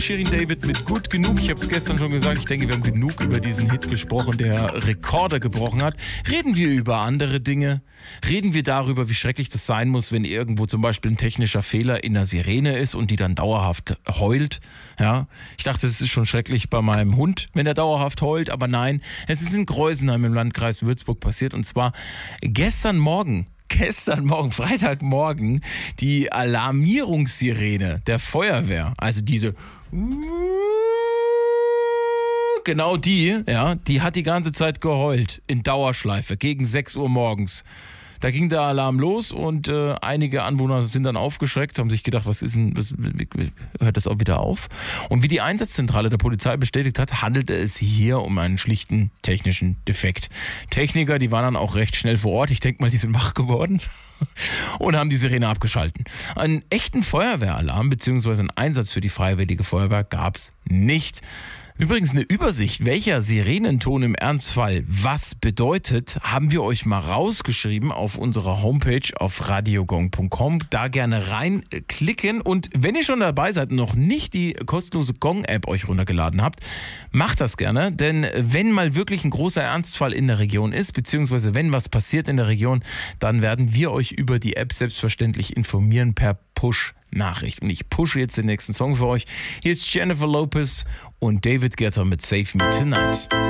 Shirin David mit Gut Genug. Ich habe es gestern schon gesagt, ich denke, wir haben genug über diesen Hit gesprochen, der Rekorde gebrochen hat. Reden wir über andere Dinge? Reden wir darüber, wie schrecklich das sein muss, wenn irgendwo zum Beispiel ein technischer Fehler in der Sirene ist und die dann dauerhaft heult? Ja, ich dachte, es ist schon schrecklich bei meinem Hund, wenn er dauerhaft heult, aber nein, es ist in Greusenheim im Landkreis Würzburg passiert und zwar gestern Morgen, Freitagmorgen, die Alarmierungssirene der Feuerwehr, also diese, genau die, ja, die hat die ganze Zeit geheult in Dauerschleife gegen 6 Uhr morgens. Da ging der Alarm los und einige Anwohner sind dann aufgeschreckt, haben sich gedacht, was ist denn, hört das auch wieder auf? Und wie die Einsatzzentrale der Polizei bestätigt hat, handelte es hier um einen schlichten technischen Defekt. Techniker, die waren dann auch recht schnell vor Ort, ich denke mal, die sind wach geworden und haben die Sirene abgeschalten. Einen echten Feuerwehralarm bzw. einen Einsatz für die Freiwillige Feuerwehr gab es nicht. Übrigens eine Übersicht, welcher Sirenenton im Ernstfall was bedeutet, haben wir euch mal rausgeschrieben auf unserer Homepage auf radiogong.com. Da gerne reinklicken und wenn ihr schon dabei seid und noch nicht die kostenlose Gong-App euch runtergeladen habt, macht das gerne, denn wenn mal wirklich ein großer Ernstfall in der Region ist, beziehungsweise wenn was passiert in der Region, dann werden wir euch über die App selbstverständlich informieren per Push-Nachricht. Und ich pushe jetzt den nächsten Song für euch. Hier ist Jennifer Lopez und David Guetta mit Save Me Tonight.